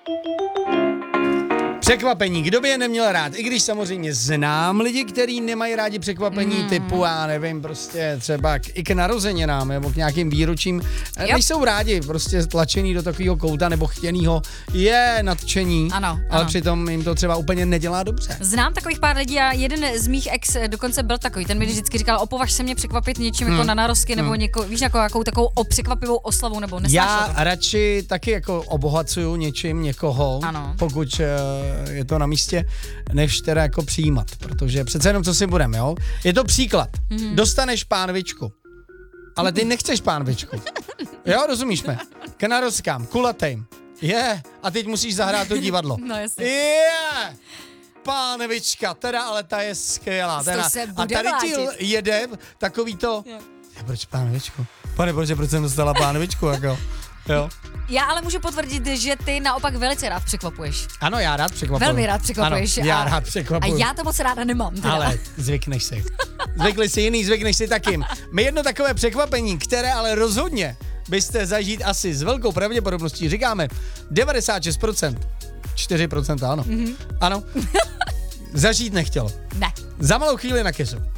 Překvapení, kdo by je neměl rád, i když samozřejmě znám lidi, kteří nemají rádi překvapení typu, já nevím, prostě třeba i k narozeninám nebo k nějakým výročím, nejsou rádi, prostě tlačený do takového kouta nebo chtěnýho, je nadšení, ale přitom jim to třeba úplně nedělá dobře. Znám takových pár lidí a jeden z mých ex dokonce byl takový, ten mi vždycky říkal, opovaž se mě překvapit něčím jako na narozky nebo víš, jakou takovou překvapivou oslavou nebo nesnášel. Já radši taky jako obohacuju něčím někoho, pokud je to na místě, než teda jako přijímat, protože přece jenom co si budeme, jo? Je to příklad. Dostaneš pánvičku, ale ty nechceš pánvičku. Jo, rozumíš mě? K narozkám, kulatým. A teď musíš zahrát to divadlo. No jasně. Pánvička, teda, ale ta je skvělá. A tady ti jede takový to, proč pánvičku? Pane bože, proč jsem dostala pánvičku, jako, jo? Já ale můžu potvrdit, že ty naopak velice rád překvapuješ. Ano, já rád překvapuju. Velmi rád překvapuješ. Ano, já rád překvapuju. A já to moc ráda nemám. Teda. Ale zvykneš si. Zvykli si jiný, zvykneš si takým. My jedno takové překvapení, které ale rozhodně byste zažít asi s velkou pravděpodobností, říkáme 96%. 4%, ano. Ano. Zažít nechtělo. Ne. Za malou chvíli na kesu.